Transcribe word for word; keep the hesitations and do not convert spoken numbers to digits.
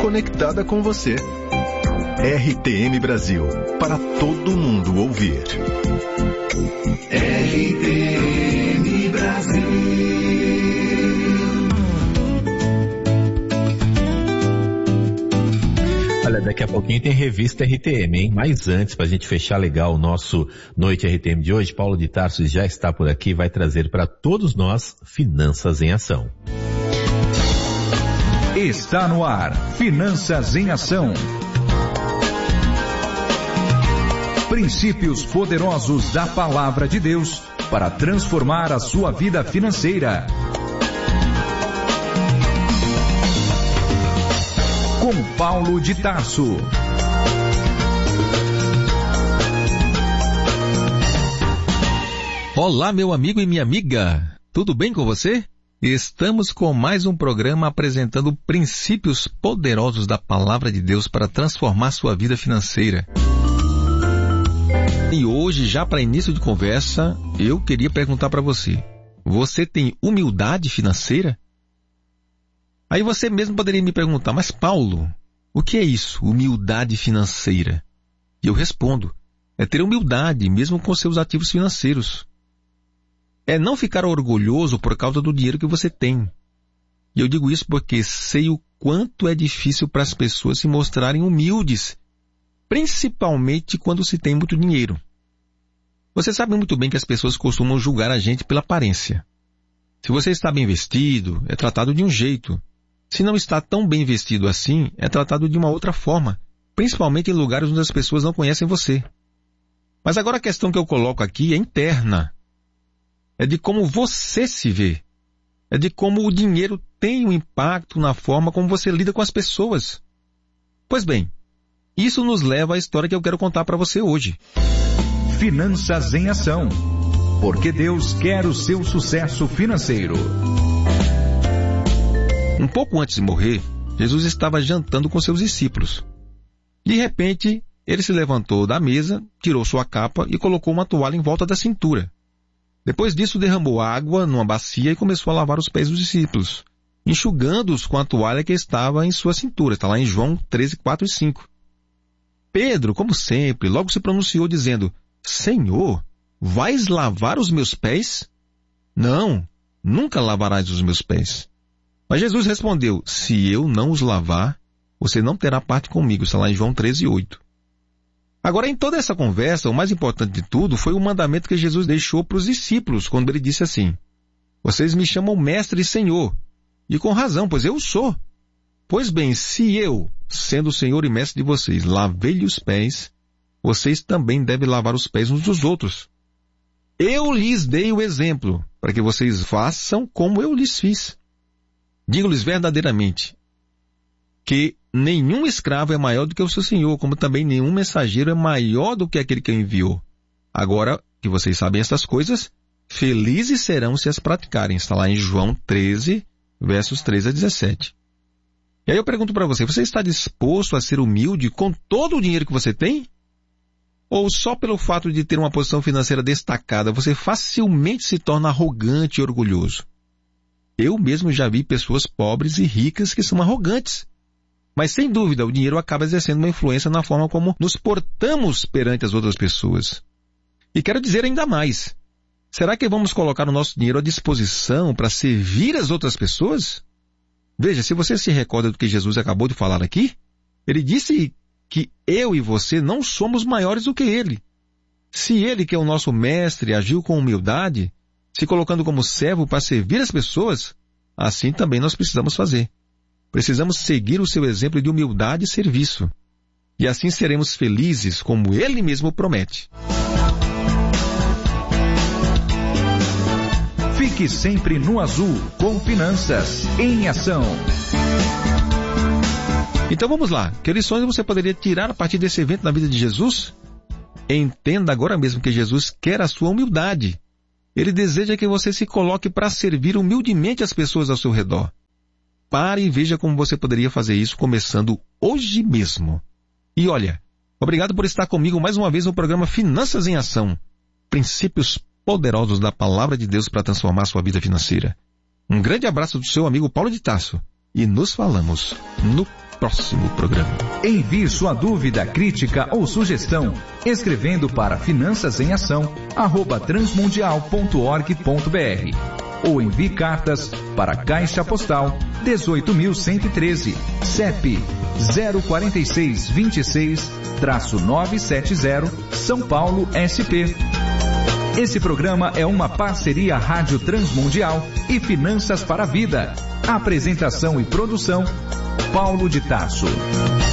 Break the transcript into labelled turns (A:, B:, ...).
A: conectada com você. R T M Brasil, para todo mundo ouvir.
B: R T M Brasil.
C: Olha, daqui a pouquinho tem revista R T M, hein? Mas antes, pra gente fechar legal o nosso Noite R T M de hoje, Paulo de Tarso já está por aqui e vai trazer para todos nós Finanças em Ação.
D: Está no ar, Finanças em Ação. Princípios poderosos da Palavra de Deus para transformar a sua vida financeira. Com Paulo de Tarso.
E: Olá, meu amigo e minha amiga. Tudo bem com você? Estamos com mais um programa apresentando princípios poderosos da Palavra de Deus para transformar sua vida financeira. E hoje, já para início de conversa, eu queria perguntar para você: você tem humildade financeira? Aí você mesmo poderia me perguntar: mas Paulo, o que é isso, humildade financeira? E eu respondo: é ter humildade mesmo com seus ativos financeiros. É não ficar orgulhoso por causa do dinheiro que você tem. E eu digo isso porque sei o quanto é difícil para as pessoas se mostrarem humildes, principalmente quando se tem muito dinheiro. Você sabe muito bem que as pessoas costumam julgar a gente pela aparência. Se você está bem vestido, é tratado de um jeito. Se não está tão bem vestido assim, é tratado de uma outra forma, principalmente em lugares onde as pessoas não conhecem você. Mas agora a questão que eu coloco aqui é interna. É de como você se vê. É de como o dinheiro tem um impacto na forma como você lida com as pessoas. Pois bem, isso nos leva à história que eu quero contar para você hoje.
D: Finanças em Ação. Porque Deus quer o seu sucesso financeiro.
E: Um pouco antes de morrer, Jesus estava jantando com seus discípulos. De repente, ele se levantou da mesa, tirou sua capa e colocou uma toalha em volta da cintura. Depois disso, derramou água numa bacia e começou a lavar os pés dos discípulos, enxugando-os com a toalha que estava em sua cintura. Está lá em João treze, quatro e cinco. Pedro, como sempre, logo se pronunciou dizendo: Senhor, vais lavar os meus pés? Não, nunca lavarás os meus pés. Mas Jesus respondeu: se eu não os lavar, você não terá parte comigo. Está lá em João treze, oito. Agora, em toda essa conversa, o mais importante de tudo foi o mandamento que Jesus deixou para os discípulos, quando ele disse assim: vocês me chamam mestre e senhor, e com razão, pois eu sou. Pois bem, se eu, sendo o senhor e mestre de vocês, lavei-lhe os pés, vocês também devem lavar os pés uns dos outros. Eu lhes dei o exemplo, para que vocês façam como eu lhes fiz. Digo-lhes verdadeiramente que nenhum escravo é maior do que o seu senhor, como também nenhum mensageiro é maior do que aquele que o enviou. Agora que vocês sabem essas coisas, felizes serão se as praticarem. Está lá em João treze, versos treze a dezessete. E aí eu pergunto para você: você está disposto a ser humilde com todo o dinheiro que você tem? Ou só pelo fato de ter uma posição financeira destacada, você facilmente se torna arrogante e orgulhoso? Eu mesmo já vi pessoas pobres e ricas que são arrogantes. Mas, sem dúvida, o dinheiro acaba exercendo uma influência na forma como nos portamos perante as outras pessoas. E quero dizer ainda mais: será que vamos colocar o nosso dinheiro à disposição para servir as outras pessoas? Veja, se você se recorda do que Jesus acabou de falar aqui, ele disse que eu e você não somos maiores do que ele. Se ele, que é o nosso mestre, agiu com humildade, se colocando como servo para servir as pessoas, assim também nós precisamos fazer. Precisamos seguir o seu exemplo de humildade e serviço. E assim seremos felizes, como ele mesmo promete.
D: Fique sempre no azul, com Finanças em Ação.
E: Então vamos lá. Que lições você poderia tirar a partir desse evento na vida de Jesus? Entenda agora mesmo que Jesus quer a sua humildade. Ele deseja que você se coloque para servir humildemente as pessoas ao seu redor. Pare e veja como você poderia fazer isso começando hoje mesmo. E olha, obrigado por estar comigo mais uma vez no programa Finanças em Ação. Princípios poderosos da Palavra de Deus para transformar sua vida financeira. Um grande abraço do seu amigo Paulo de Tarso. E nos falamos no próximo programa.
D: Envie sua dúvida, crítica ou sugestão escrevendo para finanças em ação arroba transmundial ponto org ponto br ou envie cartas para Caixa Postal dezoito mil cento e treze, C E P zero quatro seis dois seis nove sete zero, São Paulo, S P. Esse programa é uma parceria Rádio Transmundial e Finanças para a Vida. Apresentação e produção, Paulo de Tarso.